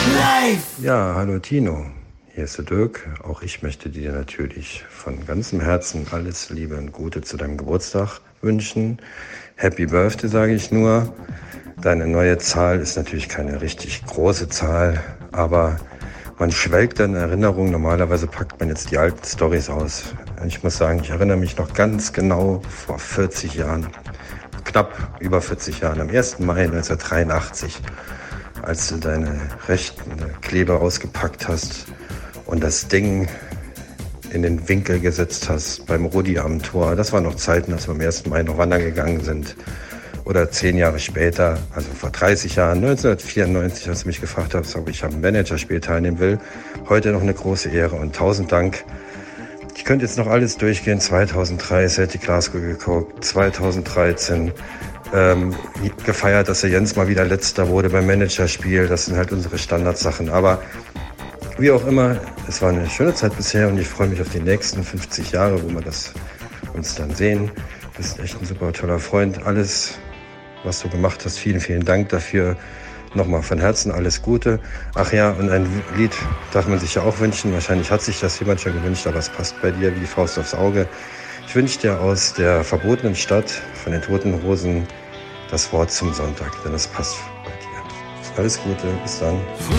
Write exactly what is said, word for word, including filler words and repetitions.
Ja, hallo Tino, hier ist der Dirk. Auch ich möchte dir natürlich von ganzem Herzen alles Liebe und Gute zu deinem Geburtstag wünschen. Happy Birthday sage ich nur. Deine neue Zahl ist natürlich keine richtig große Zahl, aber man schwelgt in Erinnerung. Normalerweise packt man jetzt die alten Storys aus. Ich muss sagen, ich erinnere mich noch ganz genau vor vierzig Jahren, knapp über vierzig Jahren, am ersten Mai neunzehnhundertdreiundachtzig, als du deine rechten Kleber ausgepackt hast und das Ding in den Winkel gesetzt hast beim Rudi am Tor. Das waren noch Zeiten, als wir am ersten Mai noch wandern gegangen sind. Oder zehn Jahre später, also vor dreißig Jahren, neunzehnhundertvierundneunzig, als du mich gefragt hast, ob ich am Managerspiel teilnehmen will. Heute noch eine große Ehre und tausend Dank. Ich könnte jetzt noch alles durchgehen. zweitausenddrei Celtic Glasgow geguckt, zweitausenddreizehn ähm, gefeiert, dass der Jens mal wieder Letzter wurde beim Managerspiel. Das sind halt unsere Standardsachen. Aber wie auch immer, es war eine schöne Zeit bisher und ich freue mich auf die nächsten fünfzig Jahre, wo wir das uns dann sehen. Du bist echt ein super toller Freund. Alles, was du gemacht hast, vielen, vielen Dank dafür. Nochmal von Herzen alles Gute. Ach ja, und ein Lied darf man sich ja auch wünschen. Wahrscheinlich hat sich das jemand schon gewünscht, aber es passt bei dir wie die Faust aufs Auge. Ich wünsche dir aus der verbotenen Stadt von den Toten Hosen das Wort zum Sonntag, denn das passt bei dir. Alles Gute, bis dann.